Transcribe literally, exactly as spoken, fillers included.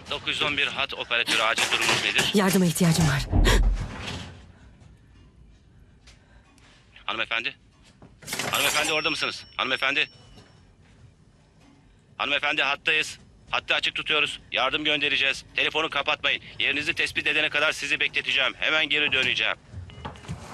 dokuz yüz on bir hat operatörü, acil durumunuz nedir? Yardıma ihtiyacım var. Hanımefendi? Hanımefendi orada mısınız? Hanımefendi? Hanımefendi hattayız. Hattı açık tutuyoruz. Yardım göndereceğiz. Telefonu kapatmayın. Yerinizi tespit edene kadar sizi bekleteceğim. Hemen geri döneceğim.